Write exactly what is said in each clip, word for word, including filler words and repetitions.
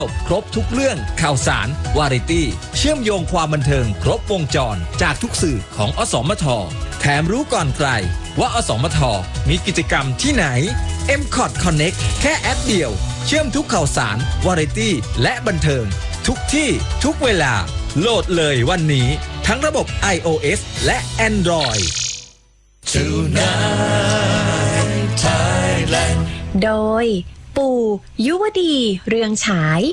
ครบทุกเรื่องข่าวสารวาไรตี้เชื่อมโยงความบันเทิงครบวงจรจากทุกสื่อของอสมทแถมรู้ก่อนใครว่าอสมทมีกิจกรรมที่ไหน เอ็ม คอท Connect แค่แอปเดียวเชื่อมทุกข่าวสารวาไรตี้และบันเทิงทุกที่ทุกเวลาโหลดเลยวันนี้ทั้งระบบ iOS และ Android Tonight Thailand โดยปู่ยุวดีเรืองฉาย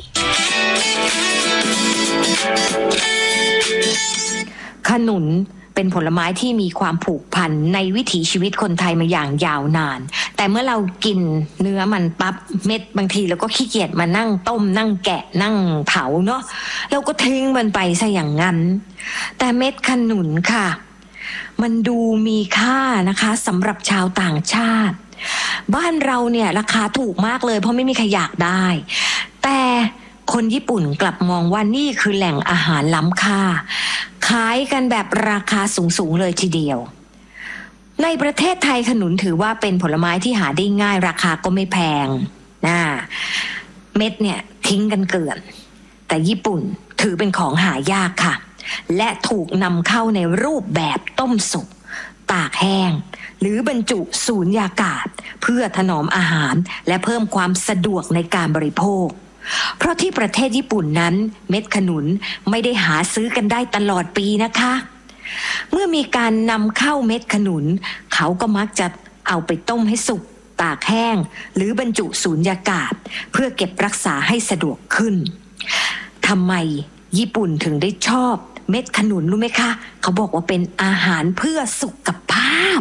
ขนุนเป็นผลไม้ที่มีความผูกพันในวิถีชีวิตคนไทยมาอย่างยาวนานแต่เมื่อเรากินเนื้อมันปั๊บเม็ดบางทีเราก็ขี้เกียจมานั่งต้มนั่งแกะนั่งเผาเนาะเราก็ทิ้งมันไปซะอย่างนั้นแต่เม็ดขนุนค่ะมันดูมีค่านะคะสำหรับชาวต่างชาติบ้านเราเนี่ยราคาถูกมากเลยเพราะไม่มีใครอยากได้แต่คนญี่ปุ่นกลับมองว่านี่คือแหล่งอาหารล้ำค่าขายกันแบบราคาสูงๆเลยทีเดียวในประเทศไทยขนุนถือว่าเป็นผลไม้ที่หาได้ง่ายราคาก็ไม่แพงนะเม็ดเนี่ยทิ้งกันเกลื่อนแต่ญี่ปุ่นถือเป็นของหายากค่ะและถูกนำเข้าในรูปแบบต้มสุกตากแห้งหรือบรรจุสูญญากาศเพื่อถนอมอาหารและเพิ่มความสะดวกในการบริโภคเพราะที่ประเทศญี่ปุ่นนั้นเม็ดขนุนไม่ได้หาซื้อกันได้ตลอดปีนะคะเมื่อมีการนำเข้าเม็ดขนุนเขาก็มักจะเอาไปต้มให้สุกตากแห้งหรือบรรจุสูญญากาศเพื่อเก็บรักษาให้สะดวกขึ้นทำไมญี่ปุ่นถึงได้ชอบเม็ดขนุนรู้ไหมคะเขาบอกว่าเป็นอาหารเพื่อสุขภาพ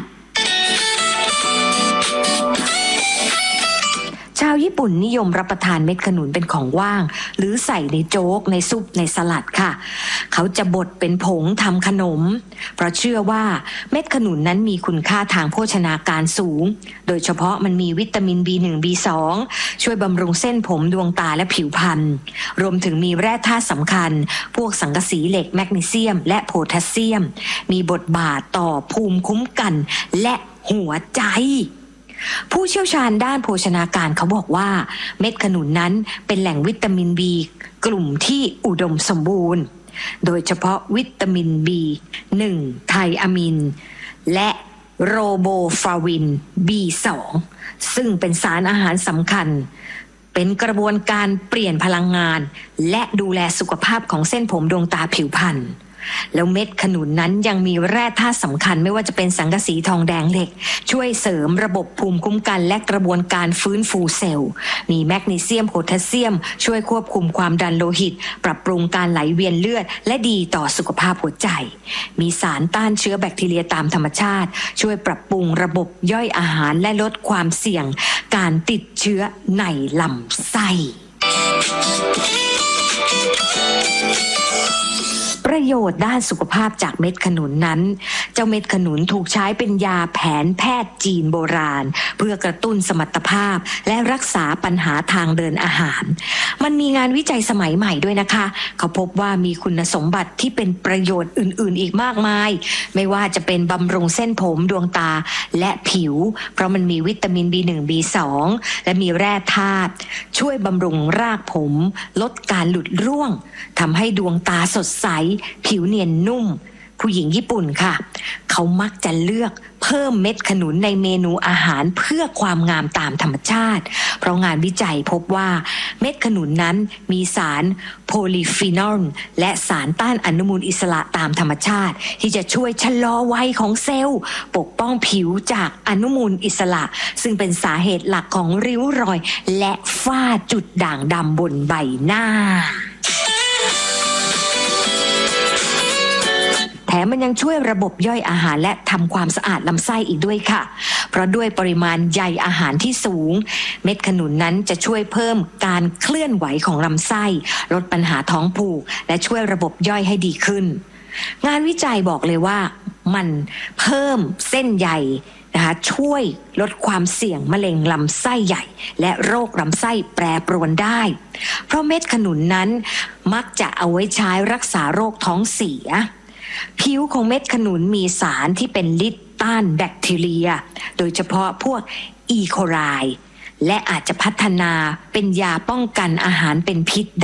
ชาวญี่ปุ่นนิยมรับประทานเม็ดขนุนเป็นของว่างหรือใส่ในโจ๊กในซุปในสลัดค่ะเขาจะบดเป็นผงทำขนมเพราะเชื่อว่าเม็ดขนุนนั้นมีคุณค่าทางโภชนาการสูงโดยเฉพาะมันมีวิตามิน บี หนึ่ง บี สอง ช่วยบำรุงเส้นผมดวงตาและผิวพรรณรวมถึงมีแร่ธาตุสำคัญพวกสังกะสีเหล็กแมกนีเซียมและโพแทสเซียมมีบทบาทต่อภูมิคุ้มกันและหัวใจผู้เชี่ยวชาญด้านโภชนาการเขาบอกว่าเม็ดขนุนนั้นเป็นแหล่งวิตามิน B กลุ่มที่อุดมสมบูรณ์โดยเฉพาะวิตามิน บี หนึ่ง ไทอะมินและโรโบฟลาวิน บี สอง ซึ่งเป็นสารอาหารสำคัญเป็นกระบวนการเปลี่ยนพลังงานและดูแลสุขภาพของเส้นผมดวงตาผิวพรรณแล้วเม็ดขนุนนั้นยังมีแร่ธาตุสำคัญไม่ว่าจะเป็นสังกะสีทองแดงเหล็กช่วยเสริมระบบภูมิคุ้มกันและกระบวนการฟื้นฟูเซลล์มีแมกนีเซียมโพแทสเซียมช่วยควบคุมความดันโลหิตปรับปรุงการไหลเวียนเลือดและดีต่อสุขภาพหัวใจมีสารต้านเชื้อแบคทีเรียตามธรรมชาติช่วยปรับปรุงระบบย่อยอาหารและลดความเสี่ยงการติดเชื้อในลำไส้ประโยชน์ด้านสุขภาพจากเม็ดขนุนนั้นเจ้าเม็ดขนุนถูกใช้เป็นยาแผนแพทย์จีนโบราณเพื่อกระตุ้นสมรรถภาพและรักษาปัญหาทางเดินอาหารมันมีงานวิจัยสมัยใหม่ด้วยนะคะเขาพบว่ามีคุณสมบัติที่เป็นประโยชน์อื่นๆอีกมากมายไม่ว่าจะเป็นบำรุงเส้นผมดวงตาและผิวเพราะมันมีวิตามิน บี หนึ่ง บี สอง และมีแร่ธาตุช่วยบำรุงรากผมลดการหลุดร่วงทำให้ดวงตาสดใสผิวเนียนนุ่มผู้หญิงญี่ปุ่นค่ะเขามักจะเลือกเพิ่มเม็ดขนุนในเมนูอาหารเพื่อความงามตามธรรมชาติเพราะงานวิจัยพบว่าเม็ดขนุนนั้นมีสารโพลีฟีนอลและสารต้านอนุมูลอิสระตามธรรมชาติที่จะช่วยชะลอวัยของเซลล์ปกป้องผิวจากอนุมูลอิสระซึ่งเป็นสาเหตุหลักของริ้วรอยและฝ้าจุดด่างดำบนใบหน้าแถมมันยังช่วยระบบย่อยอาหารและทำความสะอาดลำไส้อีกด้วยค่ะเพราะด้วยปริมาณใยอาหารที่สูงเม็ดขนุนนั้นจะช่วยเพิ่มการเคลื่อนไหวของลำไส้ลดปัญหาท้องผูกและช่วยระบบย่อยให้ดีขึ้นงานวิจัยบอกเลยว่ามันเพิ่มเส้นใยนะคะช่วยลดความเสี่ยงมะเร็งลำไส้ใหญ่และโรคลำไส้แปรปรวนได้เพราะเม็ดขนุนนั้นมักจะเอาไว้ใช้รักษาโรคท้องเสียผิวของเม็ดขนุนมีสารที่เป็นฤทธิ์ต้านแบคทีเรียโดยเฉพาะพวกอีโคไลและอาจจะพัฒนาเป็นยาป้องกันอาหารเป็นพิษ